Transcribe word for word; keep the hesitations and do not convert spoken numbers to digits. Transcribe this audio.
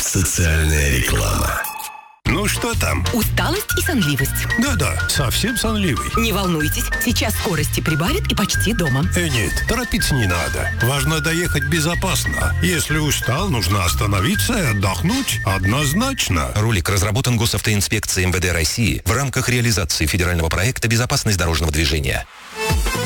Социальная реклама. Ну что там? Усталость и сонливость. Да-да, совсем сонливый. Не волнуйтесь, сейчас скорости прибавит и почти дома. Э, нет, торопиться не надо. Важно доехать безопасно. Если устал, нужно остановиться и отдохнуть однозначно. Ролик разработан Госавтоинспекцией эм вэ дэ России в рамках реализации федерального проекта «Безопасность дорожного движения».